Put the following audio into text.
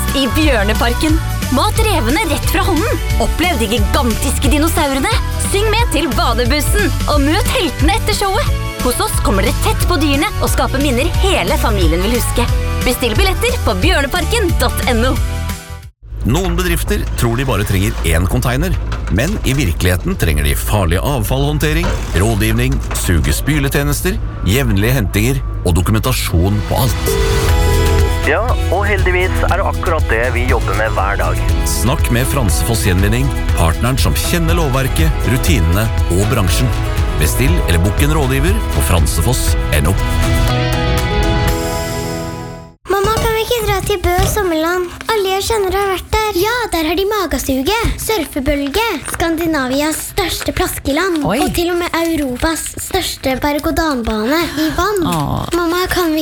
i Bjørneparken. Mat revene rett fra hånden. Opplev de gigantiske dinosaurene. Syng med til badebussen, og møt heltene etter showet. Hos oss kommer dere tett på dyrene og skaper minner hele familien vil huske. Bestill billetter på bjørneparken.no. Noen bedrifter tror de bare trenger én container, men i virkeligheten trenger de farlig avfallhåndtering, rådgivning, sugespyletjenester, jevnlige hentinger og dokumentasjon på alt. Ja, og heldigvis det akkurat det vi jobber med hver dag. Snakk med Fransefoss Gjenvinning, partneren som kjenner lovverket, rutinene og bransjen. Bestill eller bok en rådgiver på fransefoss.no. Mamma, kan vi ikke dra til Bø Sommerland? Alle jeg kjenner har vært der. Ja, der har de magasuge, surfebølge, Skandinavias største plaskeland, og til og med Europas største berg- og danbane i vann. Mamma, kan vi